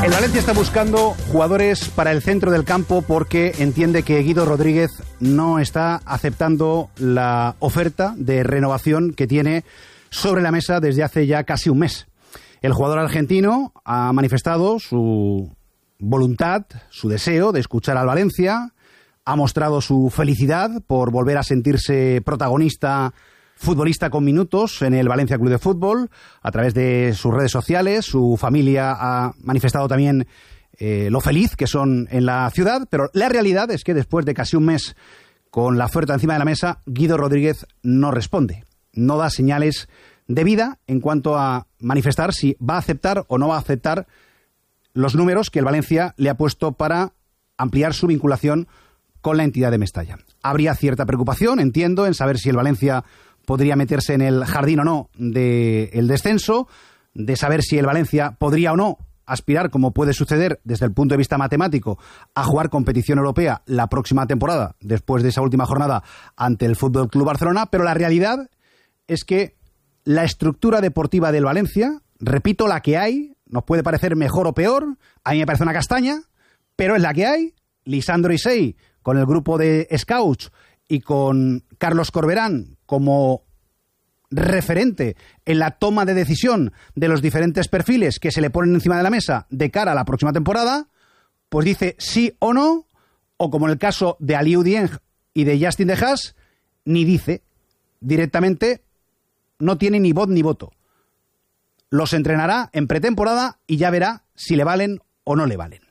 El Valencia está buscando jugadores para el centro del campo porque entiende que Guido Rodríguez no está aceptando la oferta de renovación que tiene sobre la mesa desde hace ya casi un mes. El jugador argentino ha manifestado su voluntad, su deseo de escuchar al Valencia, ha mostrado su felicidad por volver a sentirse protagonista, futbolista con minutos en el Valencia Club de Fútbol, a través de sus redes sociales. Su familia ha manifestado también lo feliz que son en la ciudad, pero la realidad es que después de casi un mes con la oferta encima de la mesa, Guido Rodríguez no responde, no da señales de vida en cuanto a manifestar si va a aceptar o no va a aceptar los números que el Valencia le ha puesto para ampliar su vinculación con la entidad de Mestalla. Habría cierta preocupación, entiendo, en saber si el Valencia podría meterse en el jardín o no del descenso, de saber si el Valencia podría o no aspirar, como puede suceder desde el punto de vista matemático, a jugar competición europea la próxima temporada, después de esa última jornada ante el Fútbol Club Barcelona, pero la realidad es que la estructura deportiva del Valencia, repito, la que hay, nos puede parecer mejor o peor, a mí me parece una castaña, pero es la que hay. Lisandro Isei, con el grupo de scouts y con Carlos Corberán como referente en la toma de decisión de los diferentes perfiles que se le ponen encima de la mesa de cara a la próxima temporada, pues dice sí o no, o como en el caso de Aliou Dieng y de Justin De Haas, ni dice directamente, no tiene ni voz ni voto. Los entrenará en pretemporada y ya verá si le valen o no le valen.